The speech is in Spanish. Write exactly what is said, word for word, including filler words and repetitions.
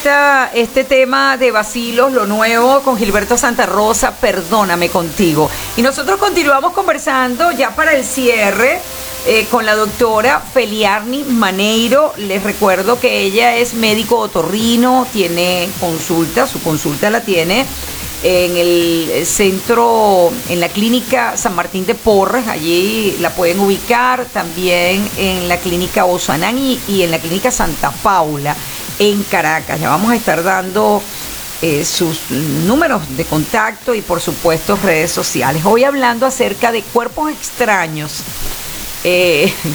esta, este tema de vacilos, lo nuevo con Gilberto Santa Rosa, Perdóname Contigo. Y nosotros continuamos conversando ya para el cierre eh, con la doctora Feliarni Maneiro. Les recuerdo que ella es médico otorrino, tiene consulta, su consulta la tiene en el centro, en la clínica San Martín de Porres, allí la pueden ubicar, también en la clínica Osanán y, y en la clínica Santa Paula en Caracas. Ya vamos a estar dando eh, sus números de contacto y por supuesto redes sociales. Hoy hablando acerca de cuerpos extraños. Eh,